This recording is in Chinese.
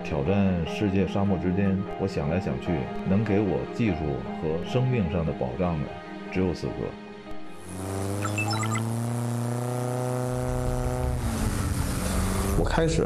挑战世界沙漠之巅，我想来想去，能给我技术和生命上的保障的，只有4个。 我开始